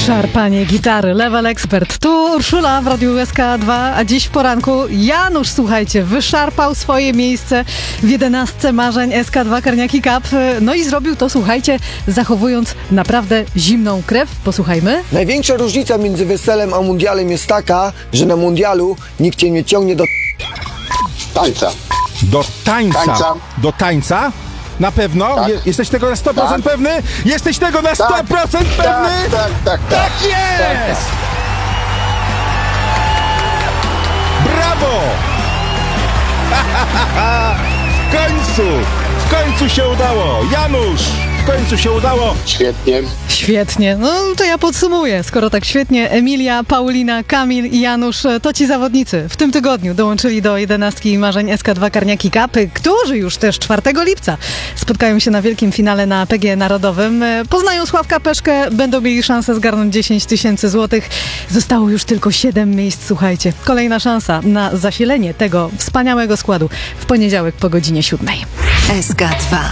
Szarpanie gitary, Level Expert. Tu Urszula w Radiu SK2, a dziś w poranku Janusz, słuchajcie, wyszarpał swoje miejsce w 11 marzeń SK2 Karniaki Cup. No i zrobił to, słuchajcie, zachowując naprawdę zimną krew. Posłuchajmy. Największa różnica między weselem a mundialem jest taka, że na mundialu nikt cię nie ciągnie do tańca. Do tańca. Tańca. Do tańca? Na pewno? Tak. Jesteś tego na 100% Tak. pewny? Jesteś tego na 100% pewny? Tak. Tak jest! Brawo! W końcu się udało! Janusz! W końcu się udało! Świetnie. Świetnie. No to ja podsumuję. Skoro tak świetnie, Emilia, Paulina, Kamil i Janusz, to ci zawodnicy w tym tygodniu dołączyli do 11 marzeń SK2 Karniaki Cup, którzy już też 4 lipca spotkają się na wielkim finale na PG Narodowym. Poznają Sławka Peszkę, będą mieli szansę zgarnąć 10 000 złotych. Zostało już tylko 7 miejsc, słuchajcie. Kolejna szansa na zasilenie tego wspaniałego składu w poniedziałek po godzinie 7. SK2